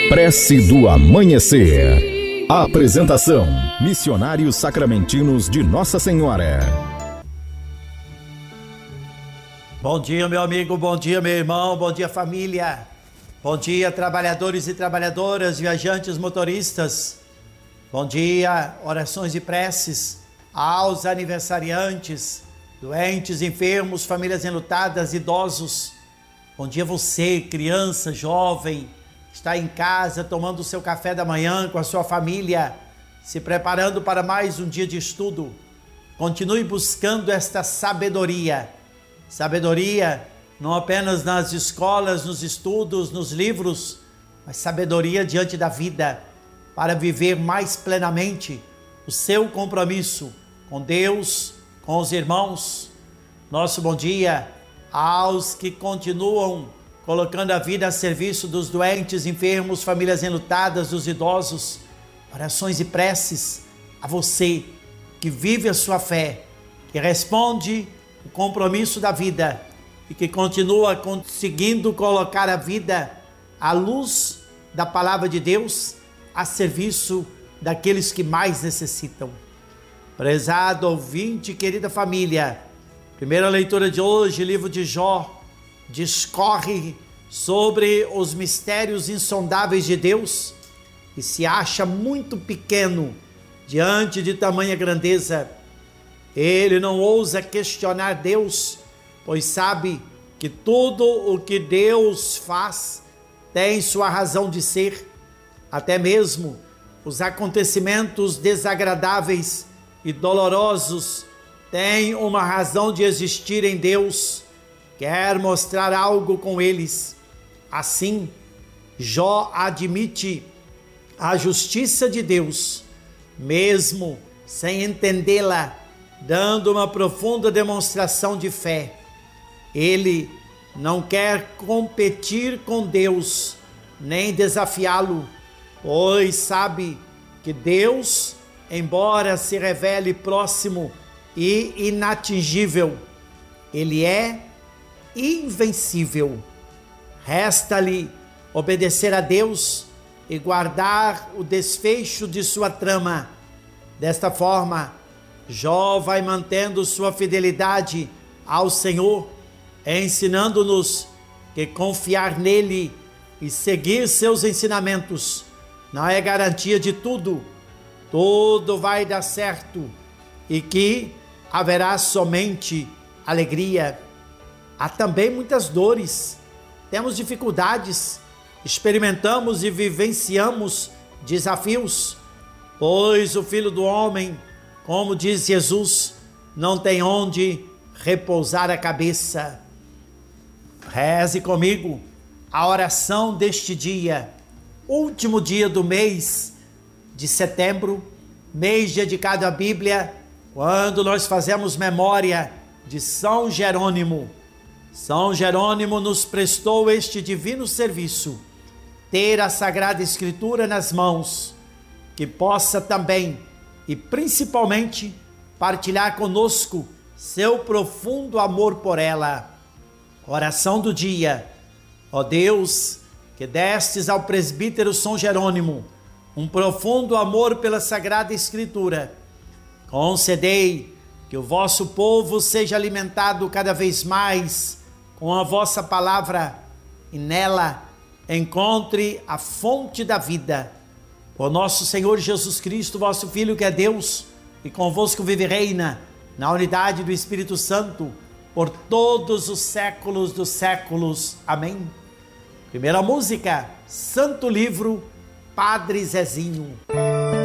Prece do Amanhecer. Apresentação: Missionários Sacramentinos de Nossa Senhora. Bom dia, meu amigo, bom dia, meu irmão, bom dia, família. Bom dia, trabalhadores e trabalhadoras, viajantes, motoristas. Bom dia, orações e preces aos aniversariantes, doentes, enfermos, famílias enlutadas, idosos. Bom dia você, criança, jovem, está em casa tomando o seu café da manhã com a sua família, se preparando para mais um dia de estudo. Continue buscando esta sabedoria. Sabedoria não apenas nas escolas, nos estudos, nos livros, mas sabedoria diante da vida, para viver mais plenamente o seu compromisso com Deus, com os irmãos. Nosso bom dia aos que continuam colocando a vida a serviço dos doentes, enfermos, famílias enlutadas, dos idosos. Orações e preces a você que vive a sua fé, que responde o compromisso da vida e que continua conseguindo colocar a vida à luz da palavra de Deus a serviço daqueles que mais necessitam. Prezado ouvinte, querida família, primeira leitura de hoje, livro de Jó, discorre sobre os mistérios insondáveis de Deus e se acha muito pequeno diante de tamanha grandeza. Ele não ousa questionar Deus, pois sabe que tudo o que Deus faz tem sua razão de ser. Até mesmo os acontecimentos desagradáveis e dolorosos têm uma razão de existir em Deus. Quer mostrar algo com eles. Assim, Jó admite a justiça de Deus, mesmo sem entendê-la, dando uma profunda demonstração de fé. Ele não quer competir com Deus, nem desafiá-lo, pois sabe que Deus, embora se revele próximo e inatingível, ele é invencível. Resta-lhe obedecer a Deus e guardar o desfecho de sua trama. Desta forma, Jó vai mantendo sua fidelidade ao Senhor, ensinando-nos que confiar nele e seguir seus ensinamentos não é garantia de tudo. Tudo vai dar certo e que haverá somente alegria. Há também muitas dores, temos dificuldades, experimentamos e vivenciamos desafios, pois o Filho do Homem, como diz Jesus, não tem onde repousar a cabeça. Reze comigo a oração deste dia, último dia do mês de setembro, mês dedicado à Bíblia, quando nós fazemos memória de São Jerônimo. São Jerônimo nos prestou este divino serviço, ter a Sagrada Escritura nas mãos, que possa também e principalmente partilhar conosco seu profundo amor por ela. Oração do dia. Ó Deus, que destes ao presbítero São Jerônimo um profundo amor pela Sagrada Escritura, concedei que o vosso povo seja alimentado cada vez mais com a vossa palavra e nela encontre a fonte da vida. Por nosso Senhor Jesus Cristo, vosso Filho, que é Deus, e convosco vive e reina na unidade do Espírito Santo, por todos os séculos dos séculos. Amém. Primeira música, Santo Livro, Padre Zezinho.